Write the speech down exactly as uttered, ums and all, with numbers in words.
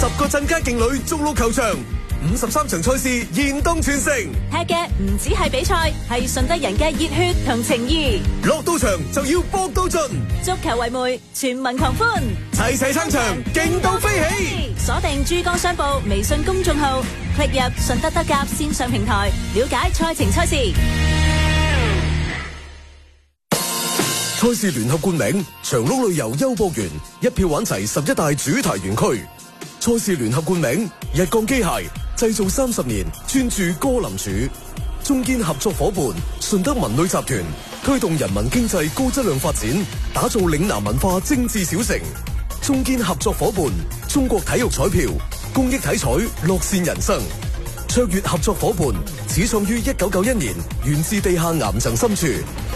十個鎮街勁旅逐鹿球場，五十三場賽事現東全城。 踢嘅唔止係比賽，係順德人嘅熱血同情誼。 落到場就要搏到盡， 足球為媒，全民狂歡， 齊齊撐場，勁到飛起。 鎖定珠江商報微信公眾號，click入順德德甲線上平台，了解賽程賽事。 賽事聯合冠名長鹿旅遊優博園，一票玩齊十一大主題園區。賽事聯合冠名日鋼機械，製造三十年，專注歌林柱。中堅合作伙伴順德文旅集團，推動人民經濟高質量發展，打造嶺南文化精緻小城。中堅合作伙伴中國體育彩票，公益體彩，樂善人生。卓越合作伙伴始創於一九九一年，源自地下岩層深處，